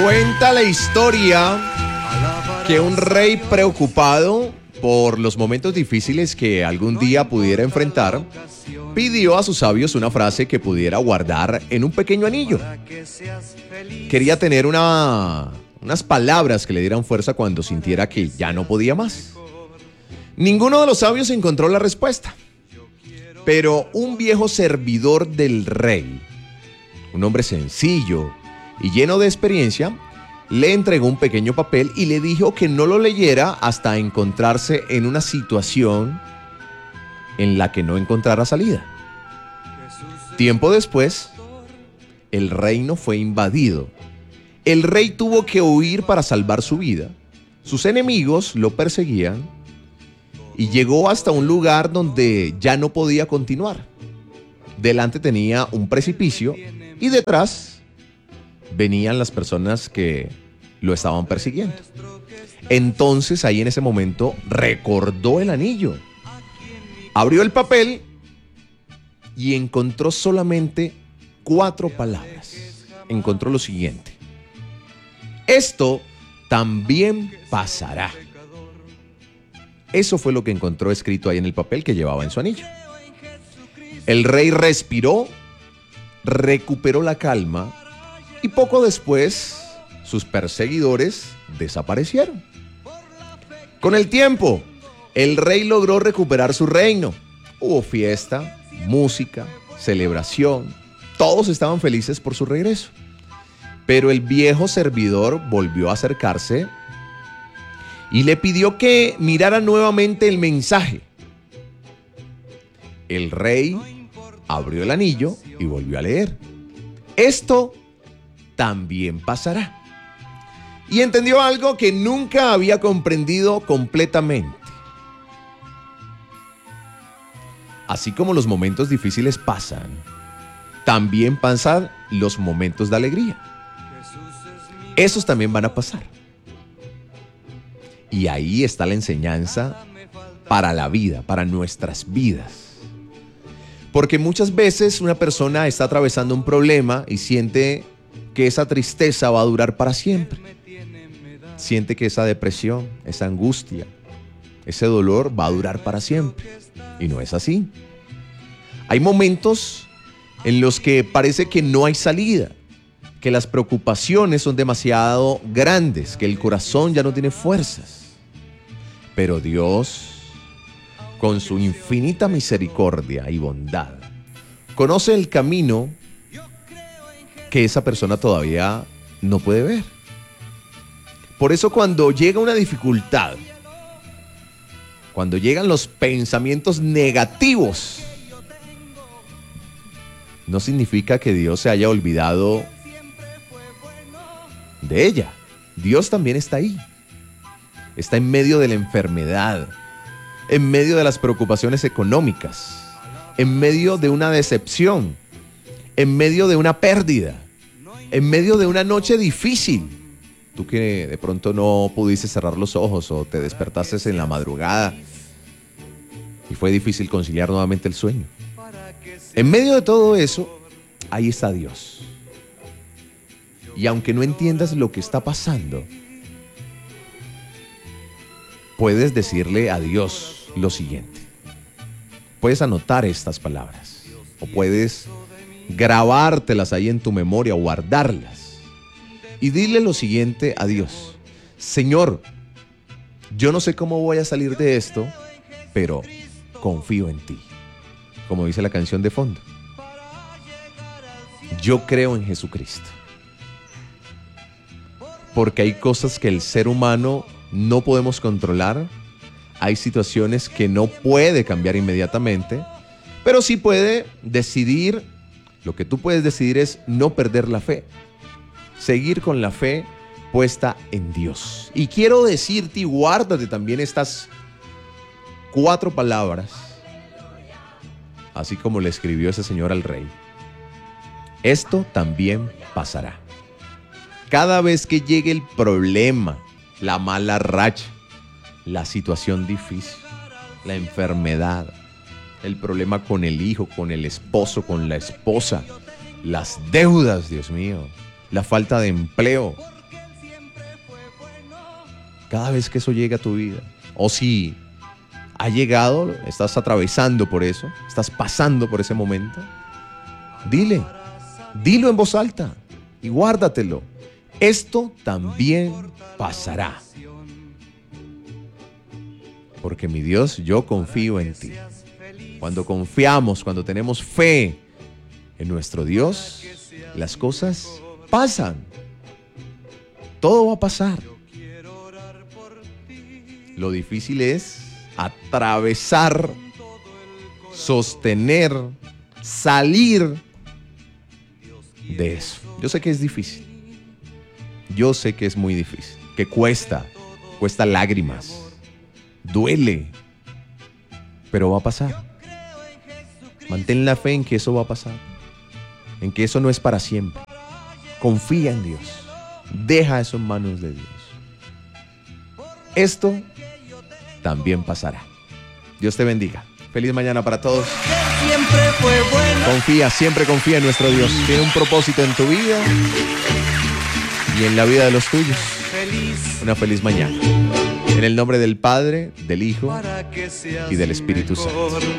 Cuenta la historia que un rey preocupado por los momentos difíciles que algún día pudiera enfrentar, pidió a sus sabios una frase que pudiera guardar en un pequeño anillo. Quería tener unas palabras que le dieran fuerza cuando sintiera que ya no podía más. Ninguno de los sabios encontró la respuesta, pero un viejo servidor del rey, un hombre sencillo y lleno de experiencia, le entregó un pequeño papel y le dijo que no lo leyera hasta encontrarse en una situación en la que no encontrara salida. Tiempo después, el reino fue invadido. El rey tuvo que huir para salvar su vida. Sus enemigos lo perseguían y llegó hasta un lugar donde ya no podía continuar. Delante tenía un precipicio y detrás venían las personas que lo estaban persiguiendo. Entonces, ahí en ese momento, recordó el anillo. Abrió el papel y encontró solamente 4 palabras. Encontró lo siguiente: esto también pasará. Eso fue lo que encontró escrito ahí en el papel que llevaba en su anillo. El rey respiró, recuperó la calma y poco después sus perseguidores desaparecieron. Con el tiempo, el rey logró recuperar su reino. Hubo fiesta, música, celebración. Todos estaban felices por su regreso. Pero el viejo servidor volvió a acercarse y le pidió que mirara nuevamente el mensaje. El rey abrió el anillo y volvió a leer: esto también pasará. Y entendió algo que nunca había comprendido completamente. Así como los momentos difíciles pasan, también pasan los momentos de alegría. Esos también van a pasar. Y ahí está la enseñanza para la vida, para nuestras vidas. Porque muchas veces una persona está atravesando un problema y siente que esa tristeza va a durar para siempre. Siente que esa depresión, esa angustia, ese dolor va a durar para siempre. Y no es así. Hay momentos en los que parece que no hay salida, que las preocupaciones son demasiado grandes, que el corazón ya no tiene fuerzas. Pero Dios, con su infinita misericordia y bondad, conoce el camino que esa persona todavía no puede ver. Por eso cuando llega una dificultad, cuando llegan los pensamientos negativos, no significa que Dios se haya olvidado de ella. Dios también está ahí. Está en medio de la enfermedad, en medio de las preocupaciones económicas, en medio de una decepción, en medio de una pérdida, en medio de una noche difícil. Tú que de pronto no pudiste cerrar los ojos o te despertaste en la madrugada y fue difícil conciliar nuevamente el sueño. En medio de todo eso, ahí está Dios. Y aunque no entiendas lo que está pasando, puedes decirle a Dios lo siguiente. Puedes anotar estas palabras o puedes grabártelas ahí en tu memoria o guardarlas. Y dile lo siguiente a Dios: Señor, yo no sé cómo voy a salir de esto, pero confío en ti. Como dice la canción de fondo. Yo creo en Jesucristo. Porque hay cosas que el ser humano no podemos controlar. Hay situaciones que no puede cambiar inmediatamente, pero sí puede decidir. Lo que tú puedes decidir es no perder la fe. Seguir con la fe puesta en Dios. Y quiero decirte, y guárdate también estas 4 palabras, así como le escribió ese señor al rey: esto también pasará. Cada vez que llegue el problema, la mala racha, la situación difícil, la enfermedad, el problema con el hijo, con el esposo, con la esposa, las deudas, Dios mío, la falta de empleo, cada vez que eso llega a tu vida. O si ha llegado, estás atravesando por eso, estás pasando por ese momento, dilo en voz alta y guárdatelo. Esto también pasará. Porque mi Dios, yo confío en ti. Cuando confiamos, cuando tenemos fe en nuestro Dios, las cosas pasan. Todo va a pasar. Lo difícil es atravesar, sostener, salir de eso. Yo sé que es difícil. Yo sé que es muy difícil. Que cuesta lágrimas. Duele. Pero va a pasar. Mantén la fe en que eso va a pasar. En que eso no es para siempre. Confía en Dios. Deja eso en manos de Dios. Esto también pasará. Dios te bendiga. Feliz mañana para todos. Siempre fue bueno. Siempre confía en nuestro Dios. Tiene un propósito en tu vida y en la vida de los tuyos. Una feliz mañana. En el nombre del Padre, del Hijo y del Espíritu Santo.